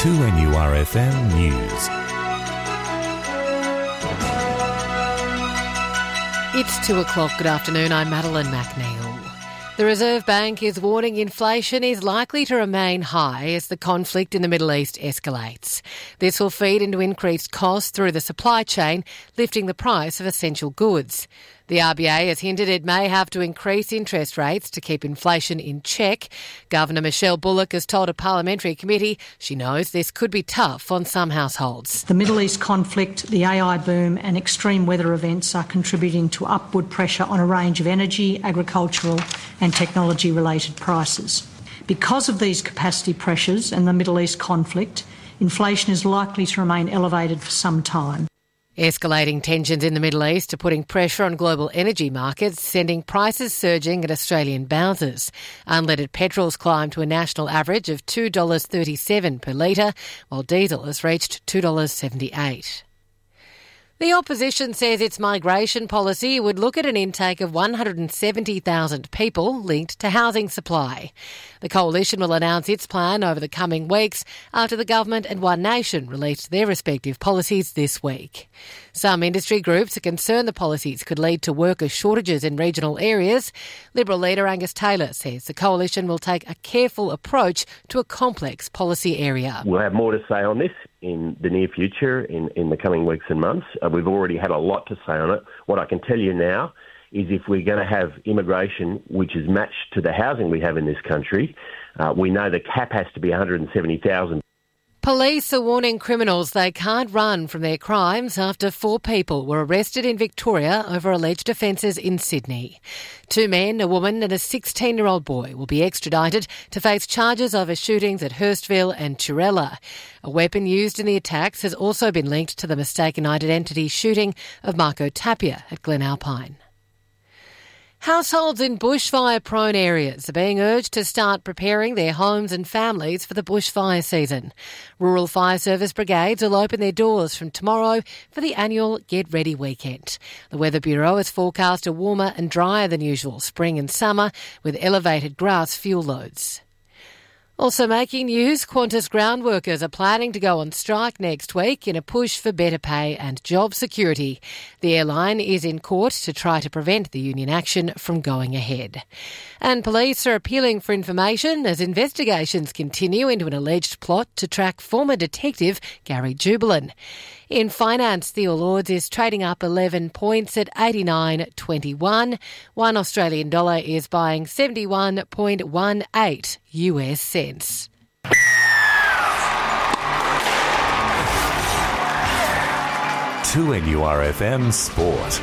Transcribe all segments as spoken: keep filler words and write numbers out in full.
two N U R F M News. It's two o'clock. Good afternoon. I'm Madeline McNeil. The Reserve Bank is warning inflation is likely to remain high as the conflict in the Middle East escalates. This will feed into increased costs through the supply chain, lifting the price of essential goods. The R B A has hinted it may have to increase interest rates to keep inflation in check. Governor Michelle Bullock has told a parliamentary committee she knows this could be tough on some households. The Middle East conflict, the A I boom and extreme weather events are contributing to upward pressure on a range of energy, agricultural and technology-related prices. Because of these capacity pressures and the Middle East conflict, inflation is likely to remain elevated for some time. Escalating tensions in the Middle East are putting pressure on global energy markets, sending prices surging at Australian bouncers. Unleaded petrol's climbed to a national average of two dollars thirty-seven per litre, while diesel has reached two dollars seventy-eight. The opposition says its migration policy would look at an intake of one hundred seventy thousand people linked to housing supply. The coalition will announce its plan over the coming weeks after the government and One Nation released their respective policies this week. Some industry groups are concerned the policies could lead to worker shortages in regional areas. Liberal leader Angus Taylor says the coalition will take a careful approach to a complex policy area. We'll have more to say on this in the near future, in, in the coming weeks and months. Uh, we've already had a lot to say on it. What I can tell you now is if we're going to have immigration which is matched to the housing we have in this country, uh, we know the cap has to be one hundred seventy thousand. Police are warning criminals they can't run from their crimes after four people were arrested in Victoria over alleged offences in Sydney. Two men, a woman and a sixteen-year-old boy will be extradited to face charges over shootings at Hurstville and Turella. A weapon used in the attacks has also been linked to the mistaken identity shooting of Marco Tapia at Glen Alpine. Households in bushfire-prone areas are being urged to start preparing their homes and families for the bushfire season. Rural Fire Service brigades will open their doors from tomorrow for the annual Get Ready weekend. The Weather Bureau has forecast a warmer and drier than usual spring and summer with elevated grass fuel loads. Also making news, Qantas ground workers are planning to go on strike next week in a push for better pay and job security. The airline is in court to try to prevent the union action from going ahead. And police are appealing for information as investigations continue into an alleged plot to track former detective Gary Jubelin. In finance, the All Ords is trading up eleven points at eighty-nine twenty-one. One Australian dollar is buying seventy-one point one eight U S cents. two N U R F M Sport.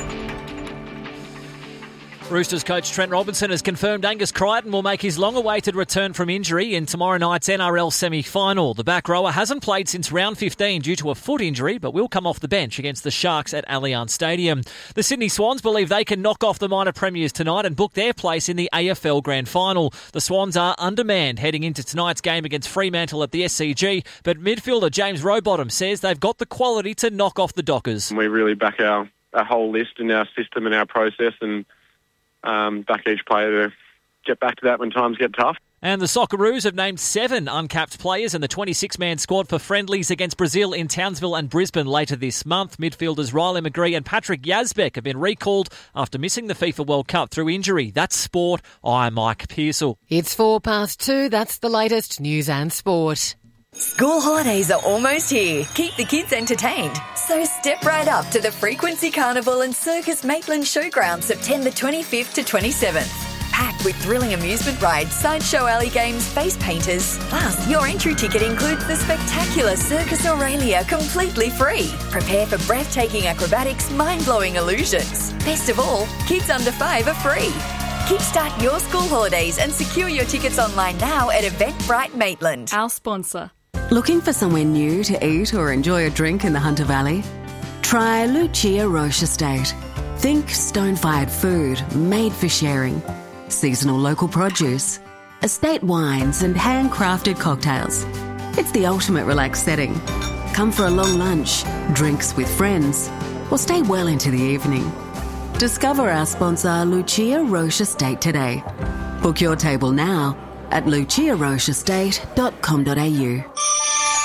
Roosters coach Trent Robinson has confirmed Angus Crichton will make his long-awaited return from injury in tomorrow night's N R L semi-final. The back rower hasn't played since round fifteen due to a foot injury, but will come off the bench against the Sharks at Allianz Stadium. The Sydney Swans believe they can knock off the minor premiers tonight and book their place in the A F L Grand Final. The Swans are undermanned heading into tonight's game against Fremantle at the S C G, but midfielder James Rowbottom says they've got the quality to knock off the Dockers. We really back our, our whole list and our system and our process and Um, back each player to get back to that when times get tough. And the Socceroos have named seven uncapped players in the twenty-six man squad for friendlies against Brazil in Townsville and Brisbane later this month. Midfielders Riley McGree and Patrick Yazbek have been recalled after missing the FIFA World Cup through injury. That's sport. I'm Mike Pearsall. It's four past two. That's the latest news and sport. School holidays are almost here. Keep the kids entertained. So step right up to the Frequency Carnival and Circus Maitland Showground September twenty-fifth to twenty-seventh. Packed with thrilling amusement rides, sideshow alley games, face painters. Plus, your entry ticket includes the spectacular Circus Aurelia completely free. Prepare for breathtaking acrobatics, mind-blowing illusions. Best of all, kids under five are free. Kickstart your school holidays and secure your tickets online now at Eventbrite Maitland. Our sponsor. Looking for somewhere new to eat or enjoy a drink in the Hunter Valley? Try Lucia Roche Estate. Think stone-fired food made for sharing, seasonal local produce, estate wines and handcrafted cocktails. It's the ultimate relaxed setting. Come for a long lunch, drinks with friends, or stay well into the evening. Discover our sponsor Lucia Roche Estate today. Book your table now at lucia roche estate dot com dot a u.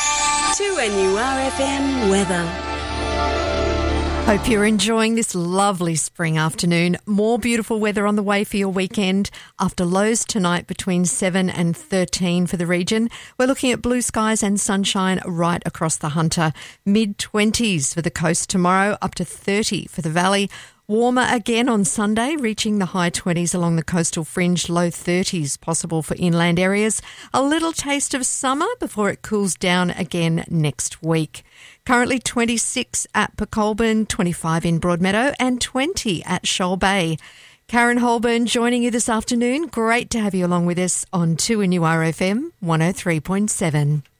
two N U R F M weather. Hope you're enjoying this lovely spring afternoon. More beautiful weather on the way for your weekend. After lows tonight between seven and thirteen for the region, we're looking at blue skies and sunshine right across the Hunter. mid-twenties for the coast tomorrow, up to thirty for the valley. Warmer again on Sunday, reaching the high twenties along the coastal fringe, low thirties possible for inland areas. A little taste of summer before it cools down again next week. Currently twenty-six at Pecolburn, twenty-five in Broadmeadow and twenty at Shoal Bay. Karen Holburn joining you this afternoon. Great to have you along with us on two N U R F M one oh three point seven.